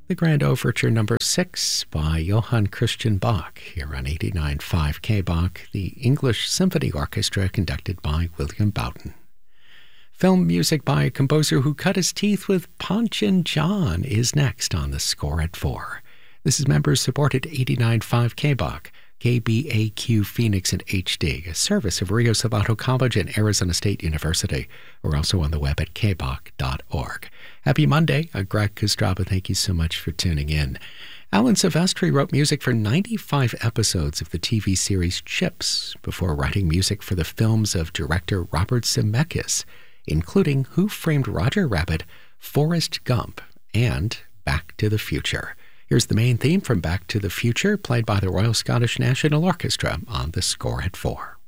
The Grand Overture number 6 by Johann Christian Bach, here on 89.5 K-Bach, the English Symphony Orchestra conducted by William Bowden. Film music by a composer who cut his teeth with Ponch and John is next on The Score at 4. This is members-supported 89.5 K-Bach, KBAQ Phoenix and HD, a service of Rio Salado College and Arizona State University. We're also on the web at kbach.org. Happy Monday. I'm Greg Kostraba. Thank you so much for tuning in. Alan Silvestri wrote music for 95 episodes of the TV series Chips before writing music for the films of director Robert Zemeckis, including Who Framed Roger Rabbit, Forrest Gump, and Back to the Future. Here's the main theme from Back to the Future, played by the Royal Scottish National Orchestra on The Score at 4.